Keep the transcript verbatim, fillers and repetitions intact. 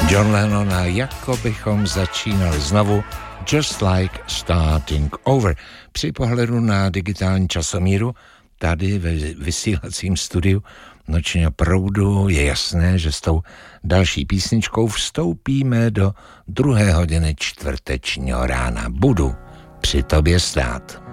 John Lennon a jako bychom začínali znovu Just Like Starting Over. Při pohledu na digitální časomíru tady ve vysílacím studiu Nočního proudu je jasné, že s tou další písničkou vstoupíme do druhé hodiny čtvrtečního rána. Budu při tobě stát.